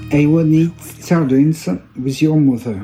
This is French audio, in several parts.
I Won't Eat Sardines with Your Mother.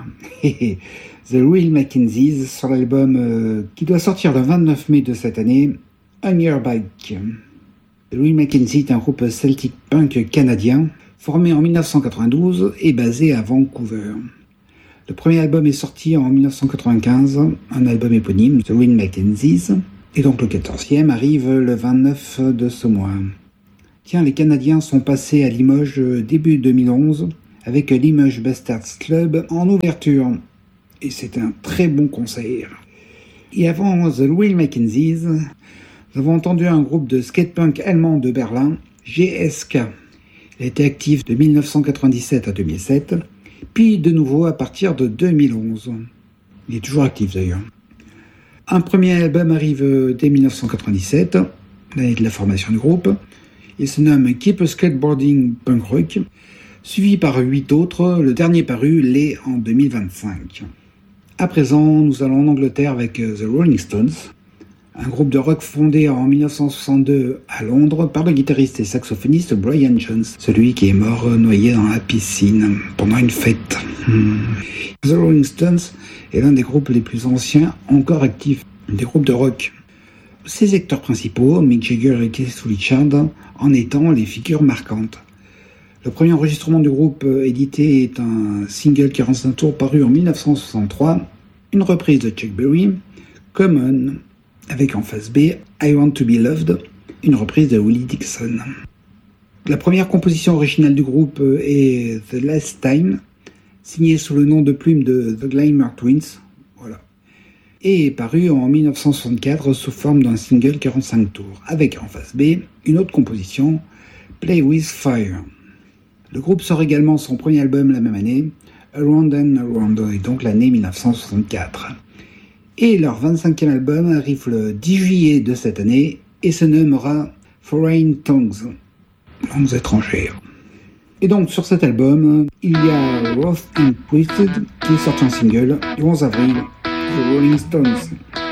The Real Mackenzies sur l'album qui doit sortir le 29 mai de cette année, On Your Bike. The Real Mackenzie est un groupe celtic punk canadien formé en 1992 et basé à Vancouver. Le premier album est sorti en 1995, un album éponyme, The Real Mackenzies, et donc le 14e arrive le 29 de ce mois. Tiens, les Canadiens sont passés à Limoges début 2011 avec Limoges Bastards Club en ouverture. Et c'était un très bon concert. Et avant The Real Mackenzies, nous avons entendu un groupe de skatepunk allemand de Berlin, GSK. Il a été actif de 1997 à 2007, puis de nouveau à partir de 2011. Il est toujours actif d'ailleurs. Un premier album arrive dès 1997, l'année de la formation du groupe. Il se nomme Keep Skateboarding Punk Rock, suivi par 8 autres, le dernier paru l'est en 2025. À présent, nous allons en Angleterre avec The Rolling Stones, un groupe de rock fondé en 1962 à Londres par le guitariste et saxophoniste Brian Jones, celui qui est mort noyé dans la piscine pendant une fête. The Rolling Stones est l'un des groupes les plus anciens encore actifs, des groupes de rock. Ses acteurs principaux, Mick Jagger et Keith Richards, en étant les figures marquantes. Le premier enregistrement du groupe édité est un single 45 tours paru en 1963, une reprise de Chuck Berry, Common, avec en face B I Want to Be Loved, une reprise de Willie Dixon. La première composition originale du groupe est The Last Time, signée sous le nom de plume de The Glimmer Twins, voilà, et est parue en 1964 sous forme d'un single 45 tours, avec en face B une autre composition, Play With Fire. Le groupe sort également son premier album la même année, Around and Around, et donc l'année 1964. Et leur 25e album arrive le 10 juillet de cette année et se nommera Foreign Tongues, langues étrangères. Et donc sur cet album, il y a Rough and Twisted qui est sorti en single le 11 avril, The Rolling Stones.